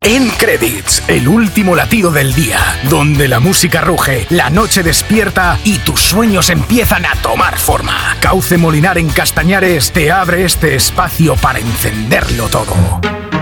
En Credits, el último latido del día, donde la música ruge, la noche despierta y tus sueños empiezan a tomar forma. Cauce Molinar en Castañares te abre este espacio para encenderlo todo.